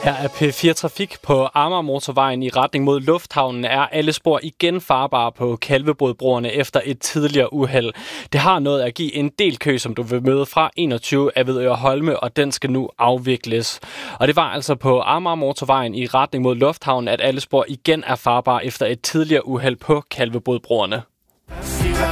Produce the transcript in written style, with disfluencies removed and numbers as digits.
Her er P4 Trafik på Amager Motorvejen i retning mod Lufthavnen. Er alle spor igen farbare på Kalvebodbroerne efter et tidligere uheld. Det har nået at give en del kø, som du vil møde fra 21 Avedøre Holme, og den skal nu afvikles. Og det var altså på Amager Motorvejen i retning mod Lufthavnen, at alle spor igen er farbare efter et tidligere uheld på Kalvebodbroerne.